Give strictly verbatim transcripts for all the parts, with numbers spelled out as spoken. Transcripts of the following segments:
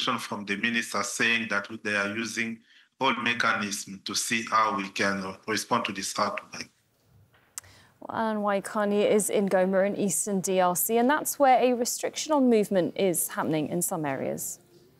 position from the minister saying that they are using all mechanisms to see how we can respond to this outbreak. Well, Alan Waikani is in Goma in eastern D R C, and that's where a restriction on movement is happening in some areas.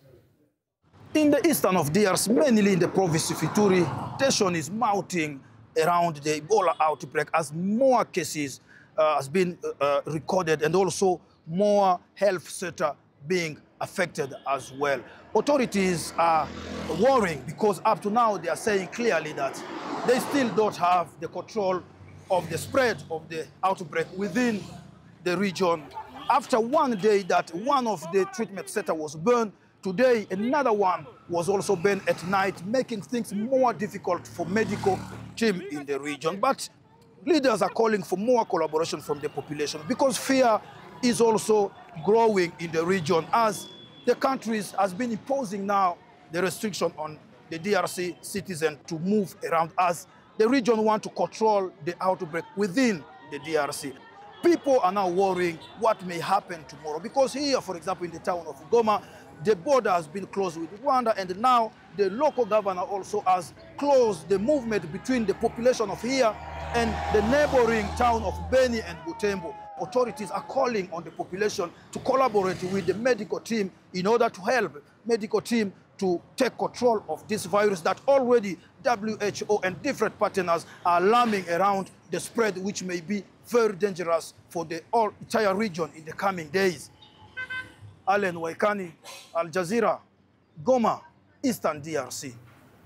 In the eastern of D R C, mainly in the province of Ituri, tension is mounting around the Ebola outbreak as more cases uh, has been uh, recorded and also more health sector being affected as well. Authorities are worrying because up to now they are saying clearly that they still don't have the control of the spread of the outbreak within the region. After one day that one of the treatment centers was burned, today another one was also burned at night, making things more difficult for medical team in the region. But leaders are calling for more collaboration from the population because fear is also growing in the region as the country has been imposing now the restriction on the D R C citizens to move around as the region want to control the outbreak within the D R C. People are now worrying what may happen tomorrow because here, for example, in the town of Goma, the border has been closed with Rwanda, and now the local governor also has closed the movement between the population of here and the neighboring town of Beni and Butembo. Authorities are calling on the population to collaborate with the medical team in order to help medical team to take control of this virus that already W H O and different partners are alarming around the spread, which may be very dangerous for the whole entire region in the coming days. Alan Waikani, Al Jazeera, Goma, Eastern D R C.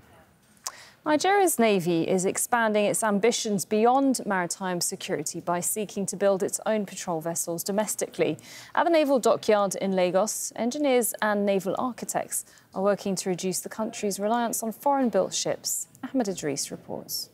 Nigeria's Navy is expanding its ambitions beyond maritime security by seeking to build its own patrol vessels domestically. At the Naval Dockyard in Lagos, engineers and naval architects are working to reduce the country's reliance on foreign-built ships. Ahmed Idris reports.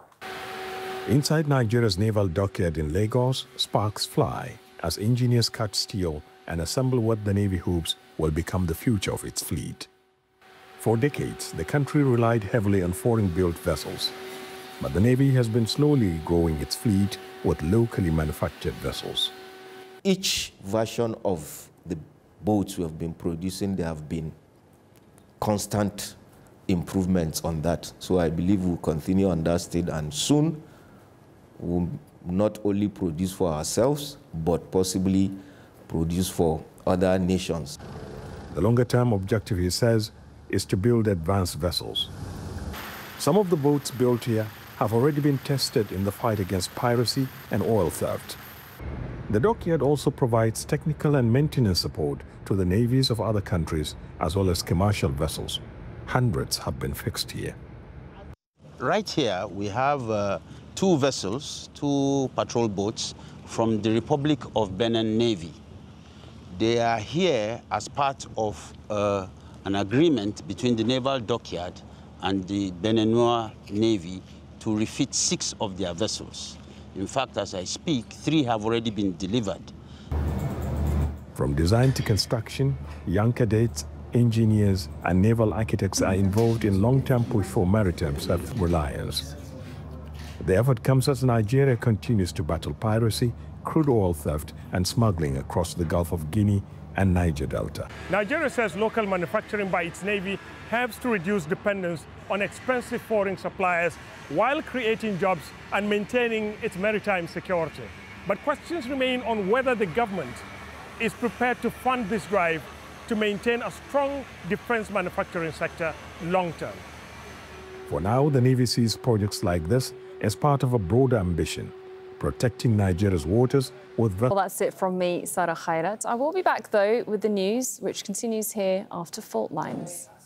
Inside Nigeria's Naval Dockyard in Lagos, sparks fly as engineers cut steel and assemble what the Navy hopes will become the future of its fleet. For decades, the country relied heavily on foreign-built vessels, but the Navy has been slowly growing its fleet with locally manufactured vessels. Each version of the boats we have been producing, there have been constant improvements on that. So I believe we'll continue on that stage, and soon we'll not only produce for ourselves, but possibly produce for other nations. The longer-term objective, he says, is to build advanced vessels. Some of the boats built here have already been tested in the fight against piracy and oil theft. The dockyard also provides technical and maintenance support to the navies of other countries as well as commercial vessels. Hundreds have been fixed here. Right here we have uh, two vessels, two patrol boats from the Republic of Benin Navy. They are here as part of uh, an agreement between the Naval Dockyard and the Beninois Navy to refit six of their vessels. In fact, as I speak, three have already been delivered. From design to construction, young cadets, engineers, and naval architects are involved in long-term push for maritime self-reliance. The effort comes as Nigeria continues to battle piracy, crude oil theft, and smuggling across the Gulf of Guinea and Niger Delta. Nigeria says local manufacturing by its Navy helps to reduce dependence on expensive foreign suppliers while creating jobs and maintaining its maritime security. But questions remain on whether the government is prepared to fund this drive to maintain a strong defense manufacturing sector long-term. For now, the Navy sees projects like this as part of a broader ambition, protecting Nigeria's waters with... Well, that's it from me, Sarah Khairat. I will be back, though, with the news, which continues here after Fault Lines.